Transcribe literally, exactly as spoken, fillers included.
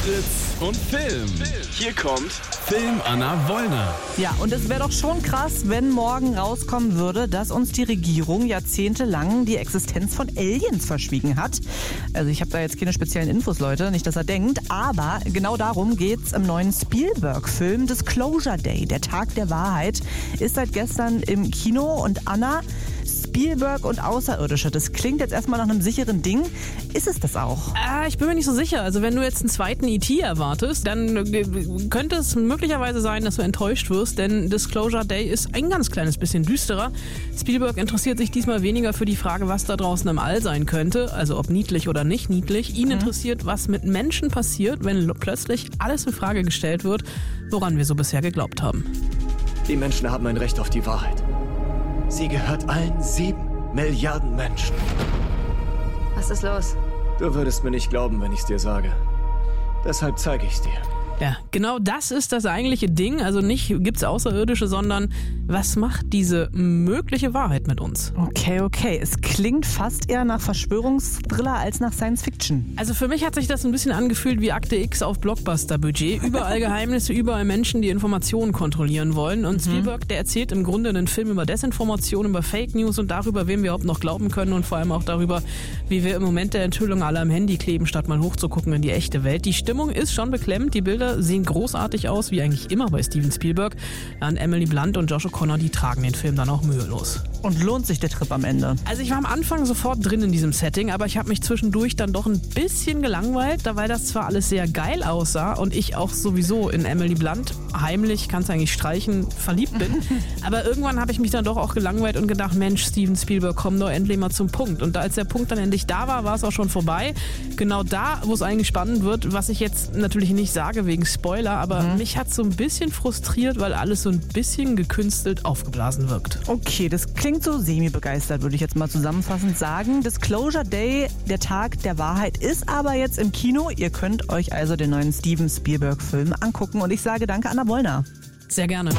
Fritz und Film. Hier kommt Film Anna Wollner. Ja, und es wäre doch schon krass, wenn morgen rauskommen würde, dass uns die Regierung jahrzehntelang die Existenz von Aliens verschwiegen hat. Also ich habe da jetzt keine speziellen Infos, Leute, nicht, dass er denkt, aber genau darum geht's im neuen Spielberg-Film Disclosure Day, der Tag der Wahrheit, ist seit gestern im Kino. Und Anna, Spielberg und Außerirdische, das klingt jetzt erstmal nach einem sicheren Ding. Ist es das auch? Äh, ich bin mir nicht so sicher. Also wenn du jetzt einen zweiten E T erwartest, dann äh, könnte es möglicherweise sein, dass du enttäuscht wirst, denn Disclosure Day ist ein ganz kleines bisschen düsterer. Spielberg interessiert sich diesmal weniger für die Frage, was da draußen im All sein könnte, also ob niedlich oder nicht niedlich. Ihn mhm. interessiert, was mit Menschen passiert, wenn plötzlich alles in Frage gestellt wird, woran wir so bisher geglaubt haben. Die Menschen haben ein Recht auf die Wahrheit. Sie gehört allen sieben Milliarden Menschen. Was ist los? Du würdest mir nicht glauben, wenn ich's dir sage. Deshalb zeige ich's dir. Ja, genau das ist das eigentliche Ding. Also nicht gibt's Außerirdische, sondern was macht diese mögliche Wahrheit mit uns? Okay, okay. Es klingt fast eher nach Verschwörungsthriller als nach Science Fiction. Also für mich hat sich das ein bisschen angefühlt wie Akte X auf Blockbuster-Budget. Überall Geheimnisse, überall Menschen, die Informationen kontrollieren wollen. Und Spielberg, der erzählt im Grunde einen Film über Desinformation, über Fake News und darüber, wem wir überhaupt noch glauben können und vor allem auch darüber, wie wir im Moment der Enthüllung alle am Handy kleben, statt mal hochzugucken in die echte Welt. Die Stimmung ist schon beklemmend, die Bilder sehen großartig aus, wie eigentlich immer bei Steven Spielberg. Und Emily Blunt und Josh O'Connor, die tragen den Film dann auch mühelos. Und lohnt sich der Trip am Ende? Also ich war am Anfang sofort drin in diesem Setting, aber ich habe mich zwischendurch dann doch ein bisschen gelangweilt, da weil das zwar alles sehr geil aussah und ich auch sowieso in Emily Blunt heimlich, kannst du eigentlich streichen, verliebt bin. Aber irgendwann habe ich mich dann doch auch gelangweilt und gedacht, Mensch, Steven Spielberg, komm doch endlich mal zum Punkt. Und als der Punkt dann endlich da war, war es auch schon vorbei. Genau da, wo es eigentlich spannend wird, was ich jetzt natürlich nicht sage wegen Spoiler, aber mhm. mich hat so ein bisschen frustriert, weil alles so ein bisschen gekünstelt aufgeblasen wirkt. Okay, das klingt so semi-begeistert, würde ich jetzt mal zusammenfassend sagen. Disclosure Day, der Tag der Wahrheit, ist aber jetzt im Kino. Ihr könnt euch also den neuen Steven Spielberg-Film angucken und ich sage danke, Anna Wollner. Sehr gerne.